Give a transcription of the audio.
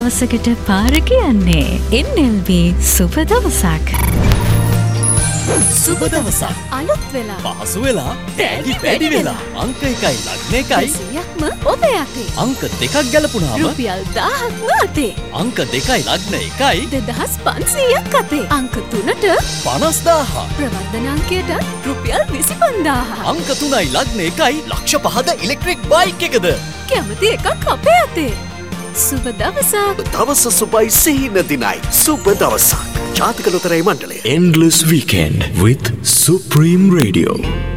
දවසකට පාර කියන්නේ NLB සුබ දවසක්. සුබ දවසක් අලුත් වෙලා පහසු වෙලා තෑගි වැඩි වෙලා අංක 1යි ලග්න 1යි 100ක්ම ඔබ යතේ. අංක 2ක් ගැලපුණාම රුපියල් 1000ක්ම අතේ. අංක 2යි ලග්න 1යි 2500ක් අතේ. අංක 3ට 50000 ප්‍රවර්ධන අංකයට රුපියල් 25000. අංක 3යි ලග්න 1යි ලක්ෂ 5ද ඉලෙක්ට්‍රික් බයික් එකද කැමති එකක් අපේ අතේ. සුබ දවසක්. දවස සුබයි සිහින දිනයි සුබ දවසක්. ජාතික ලොතරැයි මණ්ඩලය. Endless Weekend with Supreme Radio.